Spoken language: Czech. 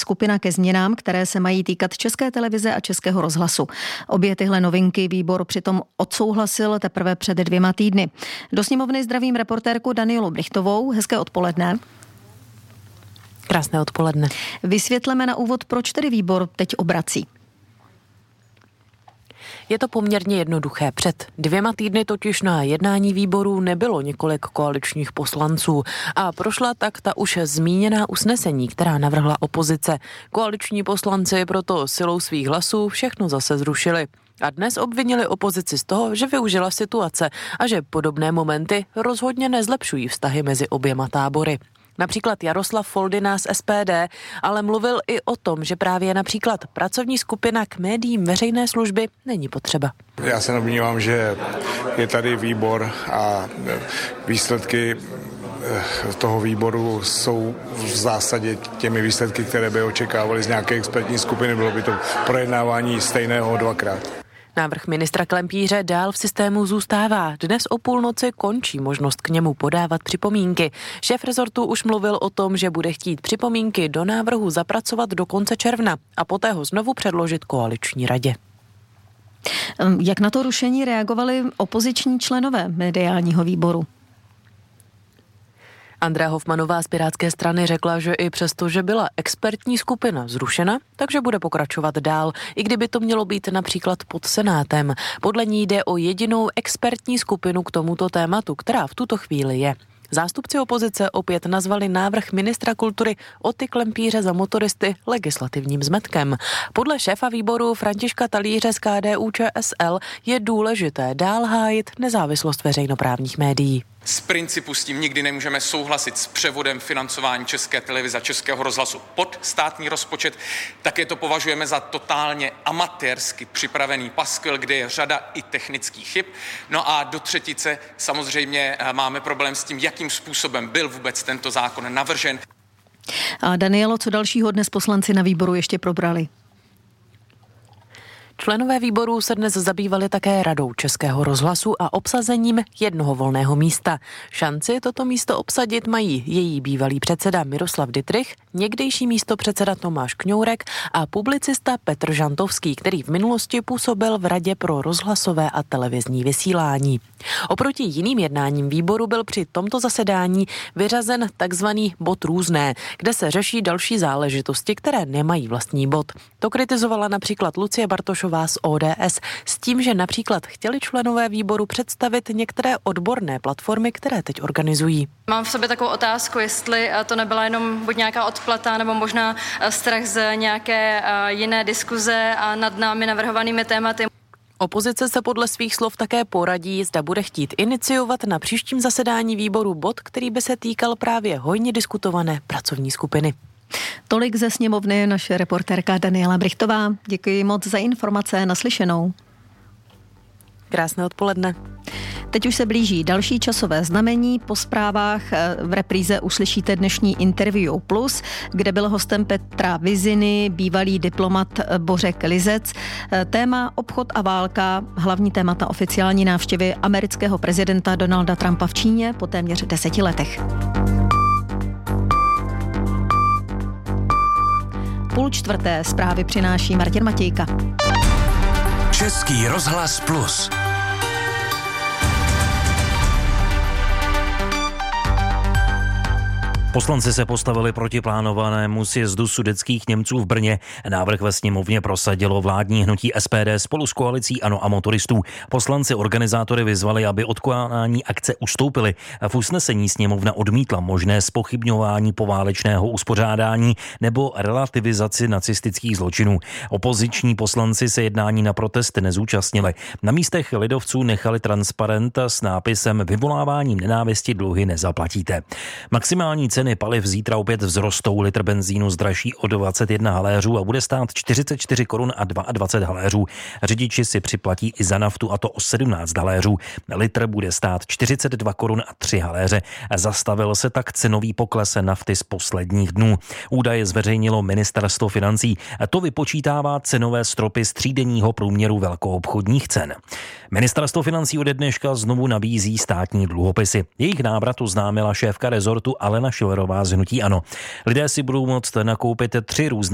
skupina ke změnám, které se mají týkat České televize a Českého rozhlasu. Obě tyhle novinky výbor přitom odsouhlasil teprve před 2 týdny. Do sněmovny zdravím reportérku Danielu Brychtovou. Hezké odpoledne. Krásné odpoledne. Vysvětleme na úvod, proč tedy výbor teď obrací. Je to poměrně jednoduché. Před 2 týdny totiž na jednání výboru nebylo několik koaličních poslanců a prošla tak ta už zmíněná usnesení, která navrhla opozice. Koaliční poslanci proto silou svých hlasů všechno zase zrušili. A dnes obvinili opozici z toho, že využila situace a že podobné momenty rozhodně nezlepšují vztahy mezi oběma tábory. Například Jaroslav Foldyna z SPD, ale mluvil i o tom, že právě například pracovní skupina k médiím veřejné služby není potřeba. Já se domnívám, že je tady výbor a výsledky toho výboru jsou v zásadě těmi výsledky, které by očekávali z nějaké expertní skupiny. Bylo by to projednávání stejného 2krát. Návrh ministra Klempíře dál v systému zůstává. Dnes o půlnoci končí možnost k němu podávat připomínky. Šéf rezortu už mluvil o tom, že bude chtít připomínky do návrhu zapracovat do konce června a poté ho znovu předložit koaliční radě. Jak na to rušení reagovali opoziční členové mediálního výboru? Andrea Hofmanová z Pirátské strany řekla, že i přesto, že byla expertní skupina zrušena, takže bude pokračovat dál, i kdyby to mělo být například pod Senátem. Podle ní jde o jedinou expertní skupinu k tomuto tématu, která v tuto chvíli je. Zástupci opozice opět nazvali návrh ministra kultury Oty Klempíře za motoristy legislativním zmetkem. Podle šéfa výboru Františka Talíře z KDU-ČSL je důležité dál hájit nezávislost veřejnoprávních médií. Z principu s tím nikdy nemůžeme souhlasit s převodem financování České televize a Českého rozhlasu pod státní rozpočet. Také to považujeme za totálně amatérsky připravený paskvil, kde je řada i technických chyb. No a do třetice samozřejmě máme problém s tím, jakým způsobem byl vůbec tento zákon navržen. A Danielo, co dalšího dnes poslanci na výboru ještě probrali? Členové výboru se dnes zabývali také radou Českého rozhlasu a obsazením jednoho volného místa. Šanci toto místo obsadit mají její bývalý předseda Miroslav Dittrich, někdejší místopředseda Tomáš Kňourek a publicista Petr Žantovský, který v minulosti působil v Radě pro rozhlasové a televizní vysílání. Oproti jiným jednáním výboru byl při tomto zasedání vyřazen takzvaný bod různé, kde se řeší další záležitosti, které nemají vlastní bod. To kritizovala například Lucie Bartošová z ODS s tím, že například chtěli členové výboru představit některé odborné platformy, které teď organizují. Mám v sobě takovou otázku, jestli to nebyla jenom buď nějaká odplata nebo možná strach z nějaké jiné diskuze a nad námi navrhovanými tématy. Opozice se podle svých slov také poradí, zda bude chtít iniciovat na příštím zasedání výboru bod, který by se týkal právě hojně diskutované pracovní skupiny. Tolik ze sněmovny naše reportérka Daniela Brychtová. Děkuji moc za informace, naslyšenou. Krásné odpoledne. Teď už se blíží další časové znamení. Po zprávách v repríze uslyšíte dnešní Interview Plus, kde byl hostem Petra Viziny, bývalý diplomat Bořek Lizec. Téma obchod a válka, hlavní témata oficiální návštěvy amerického prezidenta Donalda Trumpa v Číně po téměř 10 letech. 3:30 zprávy přináší Martin Matějka. Český rozhlas Plus. Poslanci se postavili proti plánovanému sjezdu sudetských Němců v Brně. Návrh ve sněmovně prosadilo vládní hnutí SPD spolu s koalicí ANO a motoristů. Poslanci organizátory vyzvali, aby od konání akce ustoupili. V usnesení sněmovna odmítla možné zpochybňování poválečného uspořádání nebo relativizaci nacistických zločinů. Opoziční poslanci se jednání na protest nezúčastnili. Na místech lidovců nechali transparent s nápisem Vyvoláváním nenávisti dluhy nezaplatíte. Maximální ceny paliv zítra opět vzrostou. Litr benzínu zdraží o 21 haléřů a bude stát 44 korun a 22 haléřů. Řidiči si připlatí i za naftu, a to o 17 haléřů. Litr bude stát 42 korun a 3 haléře. Zastavil se tak cenový pokles nafty z posledních dnů. Údaje zveřejnilo ministerstvo financí. To vypočítává cenové stropy z třídenního průměru velkoobchodních cen. Ministerstvo financí ode dneška znovu nabízí státní dluhopisy. Jejich návrat oznámila šéfka rezortu Alena Schillerová z hnutí ANO. Lidé si budou moct nakoupit 3 různé